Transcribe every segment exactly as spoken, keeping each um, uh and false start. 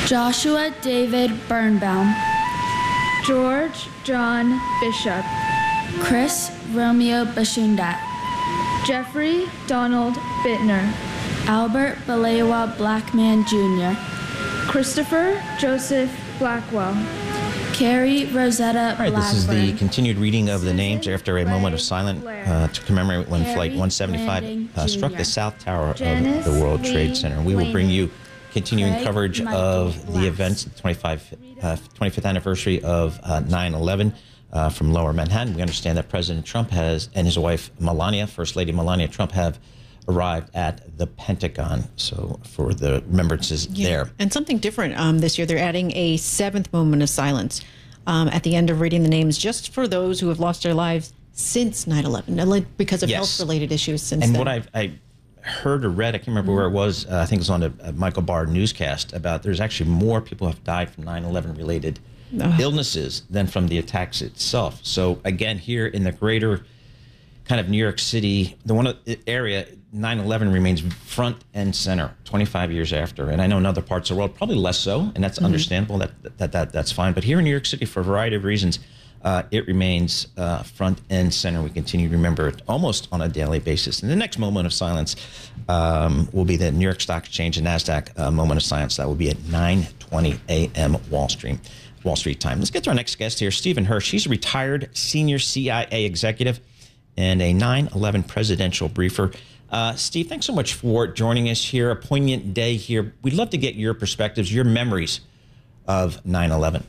Joshua David Birnbaum, George John Bishop, Chris Romeo Bashundat, Jeffrey Donald Bittner, Albert Balewa Blackman Junior, Christopher Joseph Blackwell, Carrie Rosetta All right, this is the Blackburn, continued reading of the names after a moment of Ray silence Blair, uh, to commemorate when Harry Flight one seventy-five Landing uh, struck Junior, the South Tower Janice of the World Lee Trade Center. We will bring Wayne, you continuing Craig coverage Michael of the Glass, events, the twenty-five, uh, twenty-fifth anniversary of uh, nine eleven uh, from Lower Manhattan. We understand that President Trump has and his wife Melania, First Lady Melania Trump, have arrived at the Pentagon. So for the remembrances Yeah. there. And something different um, this year, they're adding a seventh moment of silence um, at the end of reading the names, just for those who have lost their lives since nine eleven, because of Yes. health-related issues since And then. what I've, I heard or read, I can't remember where it was, uh, I think it was on a, a Michael Barr newscast, about there's actually more people who have died from nine eleven related Ugh. illnesses than from the attacks itself. So again, here in the greater kind of New York City, the one area, nine eleven remains front and center twenty-five years after. And I know in other parts of the world, probably less so, and that's Mm-hmm. understandable, that, that, that that's fine. But here in New York City, for a variety of reasons, uh, it remains uh, front and center. We continue to remember it almost on a daily basis. And the next moment of silence um, will be the New York Stock Exchange and NASDAQ uh, moment of silence. That will be at nine twenty a m Wall Street. Wall Street time. Let's get to our next guest here, Stephen Hirsch. He's a retired senior C I A executive and a nine eleven presidential briefer. Uh, Steve, thanks so much for joining us here. A poignant day here. We'd love to get your perspectives, your memories of nine eleven.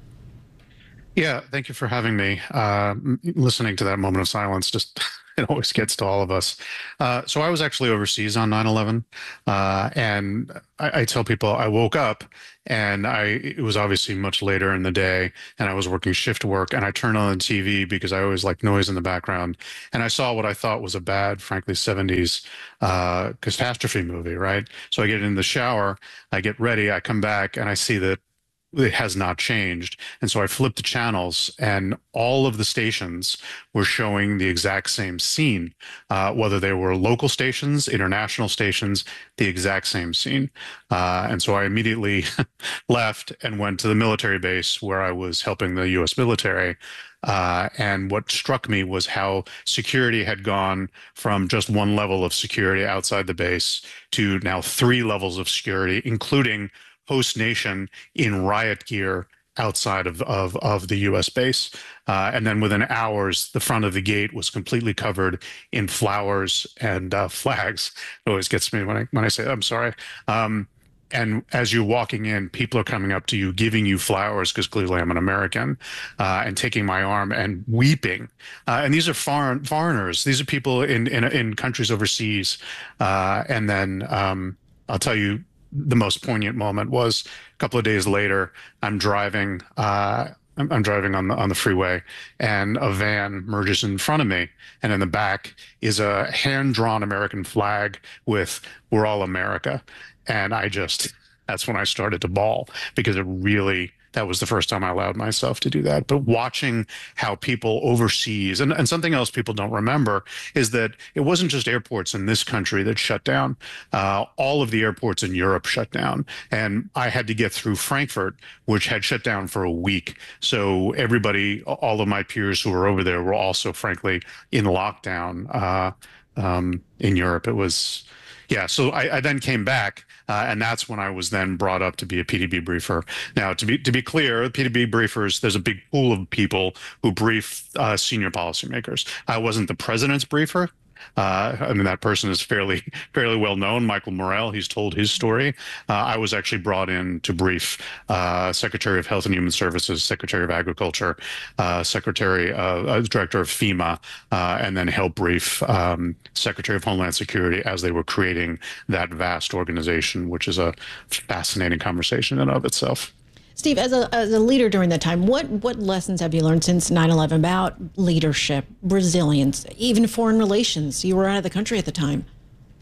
Yeah, thank you for having me. Uh, listening to that moment of silence, just it always gets to all of us. Uh, so I was actually overseas on nine eleven, uh, and I, I tell people I woke up and I it was obviously much later in the day, and I was working shift work, and I turned on the T V because I always like noise in the background, and I saw what I thought was a bad, frankly, seventies uh, catastrophe movie, right? So I get in the shower, I get ready, I come back, and I see that it has not changed. And so I flipped the channels, and all of the stations were showing the exact same scene, uh, whether they were local stations, international stations, the exact same scene. Uh, and so I immediately left and went to the military base where I was helping the U S military. Uh, and what struck me was how security had gone from just one level of security outside the base to now three levels of security, including host nation in riot gear outside of, of, of the U S base. Uh, and then within hours, the front of the gate was completely covered in flowers and uh, flags. It always gets me when I, when I say, I'm sorry. Um, and as you're walking in, people are coming up to you, giving you flowers, because clearly I'm an American, uh, and taking my arm and weeping. Uh, and these are foreign foreigners. These are people in, in, in countries overseas. Uh, and then um, I'll tell you, the most poignant moment was a couple of days later. I'm driving. Uh, I'm, I'm driving on the on the freeway, and a van merges in front of me, and in the back is a hand-drawn American flag with "We're all America," and I just that's when I started to bawl, because it really. That was the first time I allowed myself to do that. But watching how people overseas, and, and something else people don't remember is that it wasn't just airports in this country that shut down. Uh, all of the airports in Europe shut down. And I had to get through Frankfurt, which had shut down for a week. So everybody, all of my peers who were over there were also, frankly, in lockdown uh, um, in Europe. It was... Yeah, so I, I then came back, uh, and that's when I was then brought up to be a P D B briefer. Now, to be to be clear, P D B briefers, there's a big pool of people who brief uh, senior policymakers. I wasn't the president's briefer. Uh, I mean, that person is fairly fairly well known, Michael Morell. He's told his story. Uh, I was actually brought in to brief uh, Secretary of Health and Human Services, Secretary of Agriculture, uh, Secretary, uh, uh, Director of FEMA, uh, and then help brief um, Secretary of Homeland Security as they were creating that vast organization, which is a fascinating conversation in and of itself. Steve, as a, as a leader during that time, what, what lessons have you learned since nine eleven about leadership, resilience, even foreign relations? You were out of the country at the time.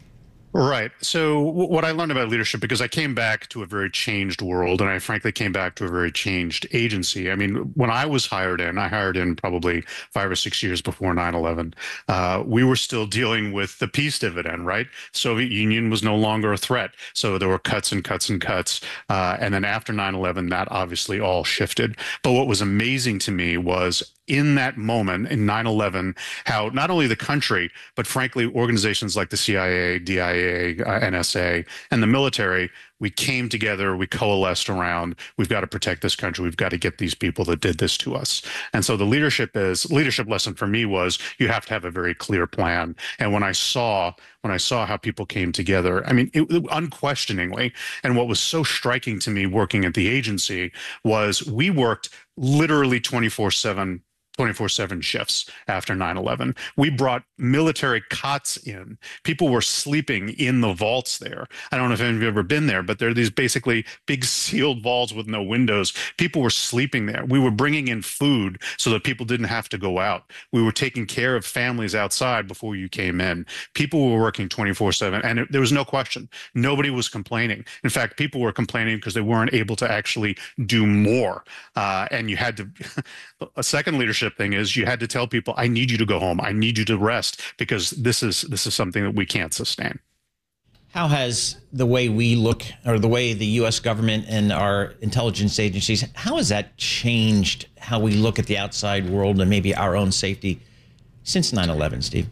Right. So what I learned about leadership, because I came back to a very changed world, and I frankly came back to a very changed agency. I mean, when I was hired in, I hired in probably five or six years before nine eleven. Uh, we were still dealing with the peace dividend, right? Soviet Union was no longer a threat. So there were cuts and cuts and cuts. Uh, and then after nine eleven, that obviously all shifted. But what was amazing to me was in that moment in nine eleven, how not only the country, but frankly, organizations like the C I A, D I A, uh, N S A, and the military, we came together, we coalesced around, we've got to protect this country, we've got to get these people that did this to us. And so the leadership is, leadership lesson for me was you have to have a very clear plan. And when I saw, when I saw how people came together, I mean, it, it, unquestioningly, and what was so striking to me working at the agency was we worked literally twenty-four seven twenty-four seven shifts after nine eleven. We brought military cots in. People were sleeping in the vaults there. I don't know if any of you have ever been there, but there are these basically big sealed vaults with no windows. People were sleeping there. We were bringing in food so that people didn't have to go out. We were taking care of families outside before you came in. People were working twenty-four seven, and it, there was no question. Nobody was complaining. In fact, people were complaining because they weren't able to actually do more. Uh, and you had to, a second leadership thing is you had to tell people, I need you to go home. I need you to rest because this is this is something that we can't sustain. How has the way we look, or the way the U S government and our intelligence agencies, how has that changed how we look at the outside world and maybe our own safety since nine eleven, Steve?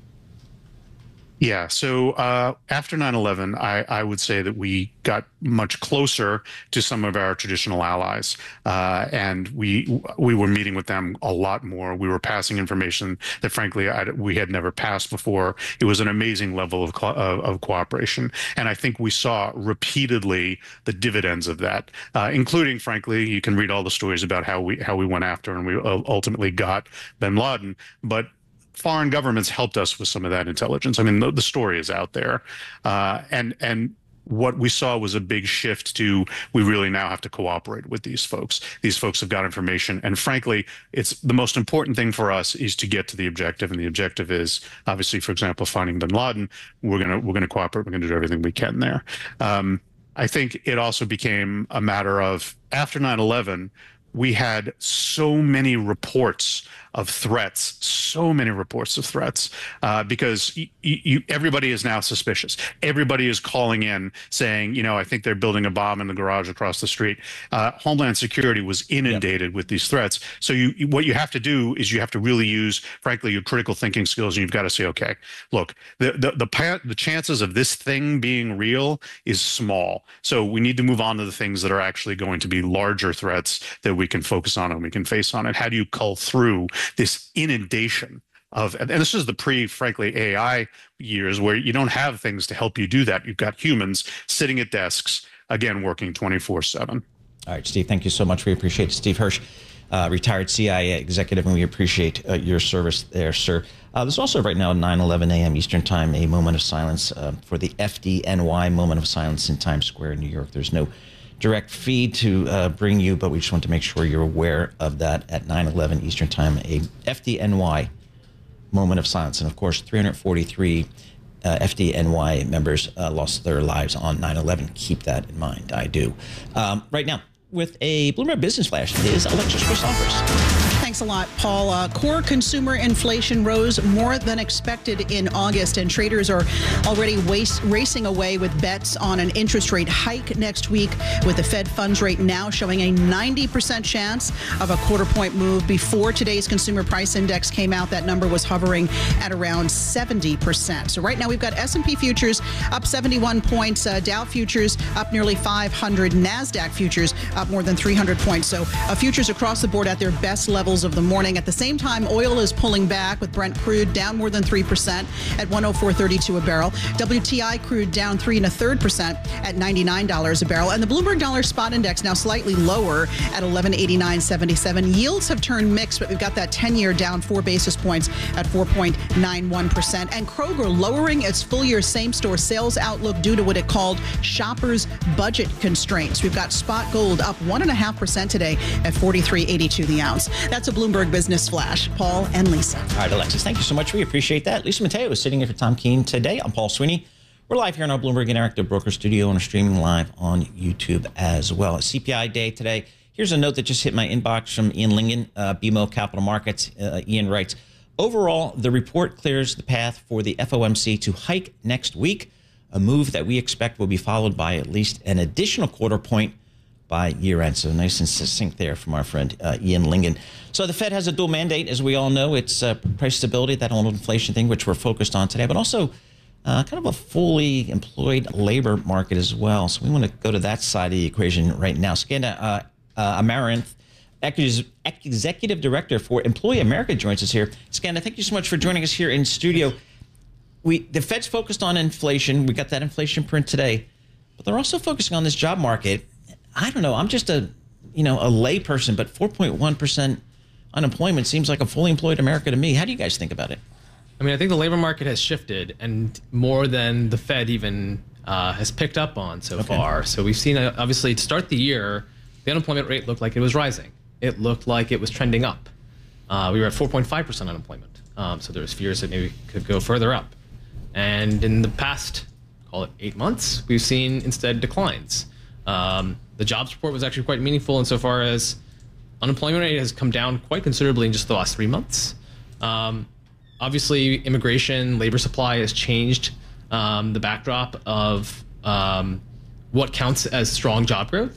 Yeah, so uh, after nine eleven, I, I would say that we got much closer to some of our traditional allies, uh, and we we were meeting with them a lot more. We were passing information that, frankly, I, we had never passed before. It was an amazing level of, co of, of cooperation, and I think we saw repeatedly the dividends of that, uh, including, frankly, you can read all the stories about how we how we went after and we ultimately got bin Laden, but foreign governments helped us with some of that intelligence. I mean, the, the story is out there. Uh, and, and what we saw was a big shift to, we really now have to cooperate with these folks. These folks have got information. And frankly, it's the most important thing for us is to get to the objective. And the objective is obviously, for example, finding bin Laden. We're going to, we're going to cooperate. We're going to do everything we can there. Um, I think it also became a matter of after nine eleven, we had so many reports of threats, so many reports of threats, uh, because y y everybody is now suspicious. Everybody is calling in saying, you know, I think they're building a bomb in the garage across the street. Uh, Homeland Security was inundated yep. with these threats. So you, you, what you have to do is you have to really use, frankly, your critical thinking skills, and you've got to say, okay, look, the the the, the chances of this thing being real is small. So we need to move on to the things that are actually going to be larger threats that we can focus on and we can face on it. How do you cull through this inundation of, and this is the pre, frankly, A I years where you don't have things to help you do that. You've got humans sitting at desks, again, working twenty-four seven. All right, Steve, thank you so much. We appreciate it. Steve Hirsch, uh, retired C I A executive, and we appreciate uh, your service there, sir. Uh, there's also right now, nine eleven a m Eastern Time, a moment of silence uh, for the F D N Y moment of silence in Times Square, New York. There's no direct feed to uh, bring you, but we just want to make sure you're aware of that at nine eleven Eastern Time, a F D N Y moment of silence. And of course, three hundred forty-three uh, F D N Y members uh, lost their lives on nine eleven. Keep that in mind. I do. Um, right now, with a Bloomberg Business Flash, is Alexis Christophers. Thanks a lot, Paul. Uh, core consumer inflation rose more than expected in August, and traders are already waste, racing away with bets on an interest rate hike next week, with the Fed funds rate now showing a ninety percent chance of a quarter point move. Before today's consumer price index came out, that number was hovering at around seventy percent. So right now we've got S and P futures up seventy-one points, uh, Dow futures up nearly five hundred, NASDAQ futures up more than three hundred points. So uh, futures across the board at their best levels of the morning. At the same time, oil is pulling back, with Brent crude down more than three percent at one oh four thirty-two a barrel. W T I crude down three and a third percent at ninety-nine dollars a barrel. And the Bloomberg Dollar Spot Index now slightly lower at eleven eighty-nine seventy-seven. Yields have turned mixed, but we've got that ten-year down four basis points at four point nine one percent. And Kroger lowering its full-year same-store sales outlook due to what it called shoppers' budget constraints. We've got spot gold up one and a half percent today at forty-three eighty-two the ounce. That's a Bloomberg Business Flash. Paul and Lisa. All right, Alexis, thank you so much. We appreciate that. Lisa Mateo is sitting in for Tom Keene today. I'm Paul Sweeney. We're live here in our Bloomberg Interactive Broker Studio and are streaming live on YouTube as well. It's C P I day today. Here's a note that just hit my inbox from Ian Lingen, uh, B M O Capital Markets. Uh, Ian writes, overall, the report clears the path for the F O M C to hike next week, a move that we expect will be followed by at least an additional quarter point by year end. So nice and succinct there from our friend uh, Ian Lingen. So the Fed has a dual mandate, as we all know. It's uh, price stability, that whole inflation thing, which we're focused on today, but also uh, kind of a fully employed labor market as well. So we want to go to that side of the equation right now. Skanda uh, uh, Amaranth, ex- Executive Director for Employee America, joins us here. Skanda, thank you so much for joining us here in studio. We the Fed's focused on inflation. We got that inflation print today, but they're also focusing on this job market. I don't know. I'm just a, you know, a lay person, but four point one percent unemployment seems like a fully employed America to me. How do you guys think about it? I mean, I think the labor market has shifted, and more than the Fed even uh, has picked up on so okay. far. So we've seen, uh, obviously, to start the year, the unemployment rate looked like it was rising. It looked like it was trending up. Uh, we were at four point five percent unemployment. Um, so there was fears that maybe it could go further up. And in the past, call it eight months, we've seen instead declines. Um, the jobs report was actually quite meaningful insofar as unemployment rate has come down quite considerably in just the last three months. Um, obviously, immigration, labor supply has changed um, the backdrop of um, what counts as strong job growth.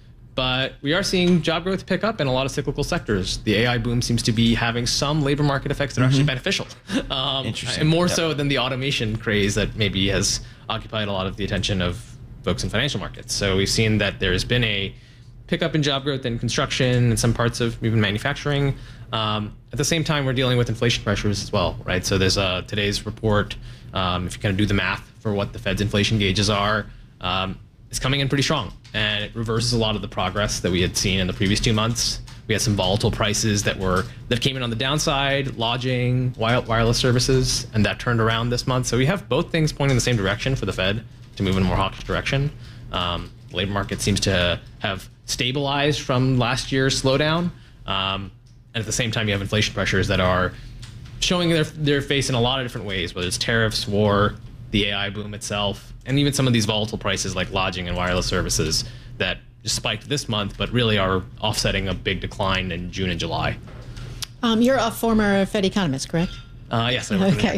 But we are seeing job growth pick up in a lot of cyclical sectors. The A I boom seems to be having some labor market effects that are mm-hmm. actually beneficial. Um, Interesting. And more yep. so than the automation craze that maybe has occupied a lot of the attention of folks in financial markets. So we've seen that there's been a pickup in job growth in construction and some parts of even manufacturing. Um, at the same time, we're dealing with inflation pressures as well, right? So there's uh, today's report, um, if you kind of do the math for what the Fed's inflation gauges are, um, it's coming in pretty strong. And it reverses a lot of the progress that we had seen in the previous two months. We had some volatile prices that were that came in on the downside, lodging, wireless services, and that turned around this month. So we have both things pointing in the same direction for the Fed to move in a more hawkish direction. Um, the labor market seems to have stabilized from last year's slowdown. Um, and at the same time, you have inflation pressures that are showing their, their face in a lot of different ways, whether it's tariffs, war, the A I boom itself, and even some of these volatile prices like lodging and wireless services that just spiked this month, but really are offsetting a big decline in June and July. Um, you're a former Fed economist, correct? Uh, yes, I work okay.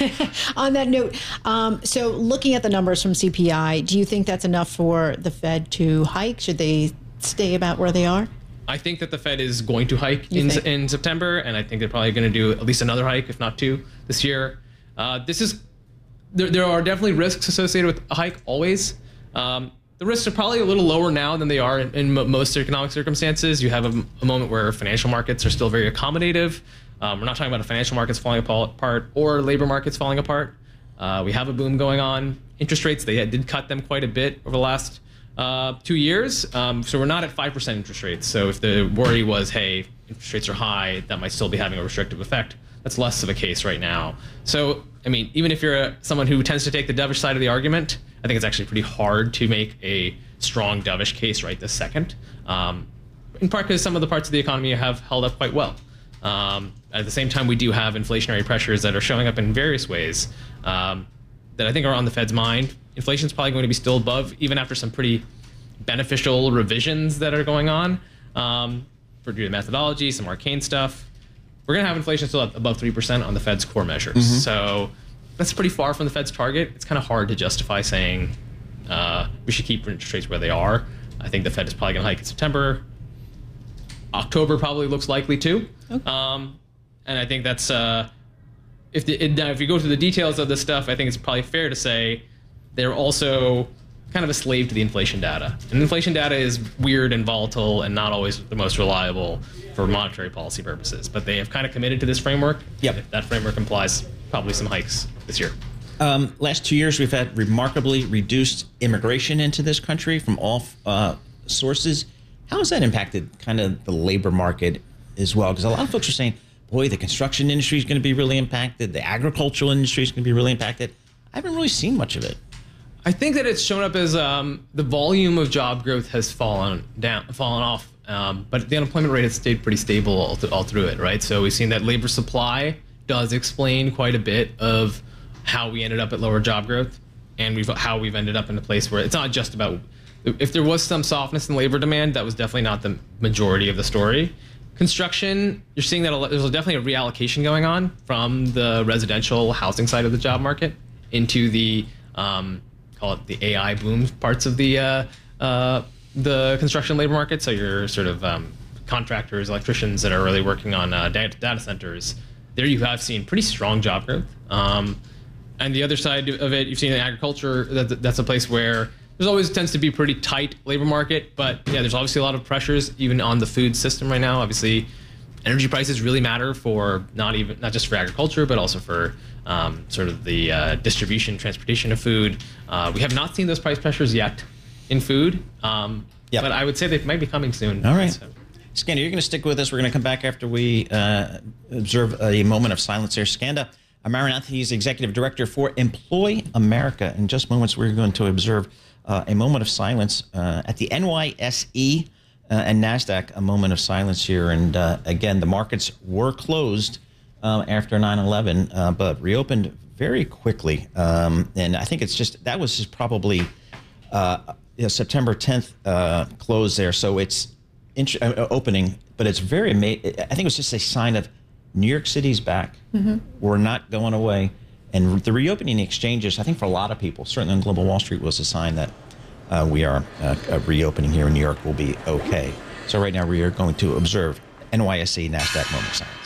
On that note, um, so looking at the numbers from C P I, do you think that's enough for the Fed to hike? Should they stay about where they are? I think that the Fed is going to hike in, in September, and I think they're probably going to do at least another hike, if not two, this year. Uh, this is there. There are definitely risks associated with a hike, always. Um, the risks are probably a little lower now than they are in, in most economic circumstances. You have a, a moment where financial markets are still very accommodative. Um, we're not talking about a financial markets falling apart or labor markets falling apart. Uh, we have a boom going on. Interest rates, they did cut them quite a bit over the last uh, two years. Um, so we're not at five percent interest rates. So if the worry was, hey, interest rates are high, that might still be having a restrictive effect. That's less of a case right now. So, I mean, even if you're a, someone who tends to take the dovish side of the argument, I think it's actually pretty hard to make a strong dovish case right this second. Um, in part because some of the parts of the economy have held up quite well. Um, at the same time, we do have inflationary pressures that are showing up in various ways um, that I think are on the Fed's mind. Inflation is probably going to be still above, even after some pretty beneficial revisions that are going on um, for due to methodology, some arcane stuff. We're going to have inflation still above three percent on the Fed's core measures. Mm-hmm. So that's pretty far from the Fed's target. It's kind of hard to justify saying uh, we should keep interest rates where they are. I think the Fed is probably going to hike in September. October probably looks likely too. Okay. Um, and I think that's, uh, if, the, it, if you go through the details of this stuff, I think it's probably fair to say they're also kind of a slave to the inflation data. And inflation data is weird and volatile and not always the most reliable for monetary policy purposes. But they have kind of committed to this framework. Yep. That framework implies probably some hikes this year. Um, last two years, we've had remarkably reduced immigration into this country from all uh, sources. How has that impacted kind of the labor market as well? Because a lot of folks are saying, boy, the construction industry is going to be really impacted. The agricultural industry is going to be really impacted. I haven't really seen much of it. I think that it's shown up as um, the volume of job growth has fallen down, fallen off, um, but the unemployment rate has stayed pretty stable all, th- all through it, right? So we've seen that labor supply does explain quite a bit of how we ended up at lower job growth. and we've how we've ended up in a place where it's not just about. If there was some softness in labor demand, that was definitely not the majority of the story. Construction, you're seeing that a lot, there's definitely a reallocation going on from the residential housing side of the job market into the um, call it the A I boom parts of the uh, uh, the construction labor market. So your sort of um, contractors, electricians that are really working on uh, data, data centers. There you have seen pretty strong job growth. Um, and the other side of it, you've seen in agriculture. That, that's a place where there's always tends to be pretty tight labor market, but yeah, there's obviously a lot of pressures even on the food system right now. Obviously, energy prices really matter for not even not just for agriculture, but also for um, sort of the uh, distribution, transportation of food. Uh, we have not seen those price pressures yet in food, um, yep. but I would say they might be coming soon. All right. So. Skanda, you're going to stick with us. We're going to come back after we uh, observe a moment of silence here. Skanda Amaranth, he's Executive Director for Employ America. In just moments, we're going to observe Uh, a moment of silence uh, at the N Y S E uh, and NASDAQ, a moment of silence here. And uh, again, the markets were closed uh, after nine eleven, uh, but reopened very quickly. Um, and I think it's just, that was just probably uh, you know, September tenth uh, close there. So it's int- uh, opening, but it's very amazing. I think it was just a sign of New York City's back. Mm-hmm. We're not going away. And the reopening exchanges, I think for a lot of people, certainly on Global Wall Street, was a sign that uh, we are uh, reopening here in New York will be okay. So right now we are going to observe N Y S E NASDAQ moment of silence.